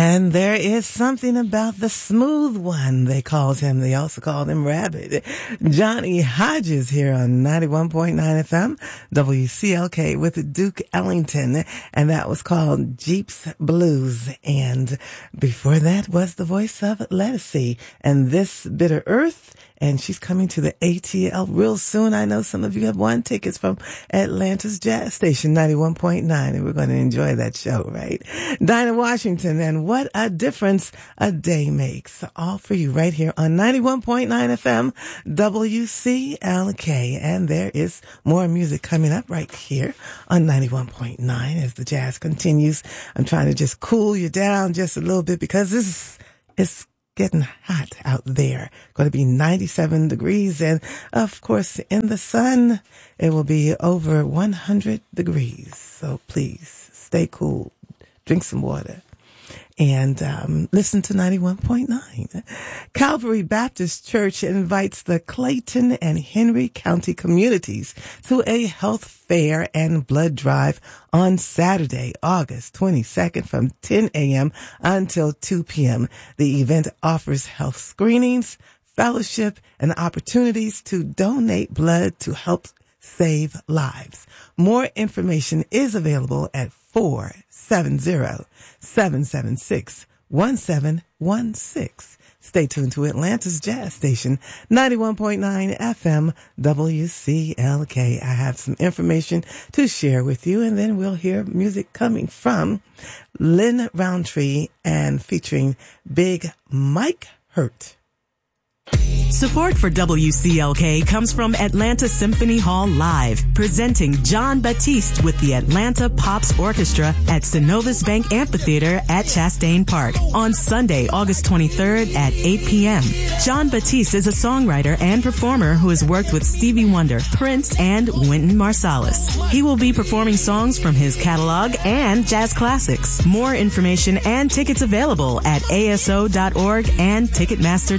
And there is something about the smooth one, they called him. They also called him Rabbit. Johnny Hodges here on 91.9 FM, WCLK with Duke Ellington. And that was called Jeep's Blues. And before that was the voice of Lettucey and This Bitter Earth. And she's coming to the ATL real soon. I know some of you have won tickets from Atlanta's Jazz Station 91.9, and we're going to enjoy that show, right? Dinah Washington, and What a Difference a Day Makes. All for you right here on 91.9 FM, WCLK. And there is more music coming up right here on 91.9 as the jazz continues. I'm trying to just cool you down just a little bit because this is getting hot out there. Going to be 97 degrees. And of course, in the sun, it will be over 100 degrees. So please stay cool. Drink some water. And listen to 91.9. Calvary Baptist Church invites the Clayton and Henry County communities to a health fair and blood drive on Saturday, August 22nd from 10 a.m. until 2 p.m. The event offers health screenings, fellowship, and opportunities to donate blood to help save lives. More information is available at 470-776-1716. Stay tuned to Atlanta's Jazz Station, 91.9 FM, WCLK. I have some information to share with you, and then we'll hear music coming from Lynn Roundtree and featuring Big Mike Hurt. Support for WCLK comes from Atlanta Symphony Hall Live, presenting John Batiste with the Atlanta Pops Orchestra at Synovus Bank Amphitheater at Chastain Park on Sunday, August 23rd at 8 p.m. John Batiste is a songwriter and performer who has worked with Stevie Wonder, Prince, and Wynton Marsalis. He will be performing songs from his catalog and jazz classics. More information and tickets available at aso.org and Ticketmaster.com.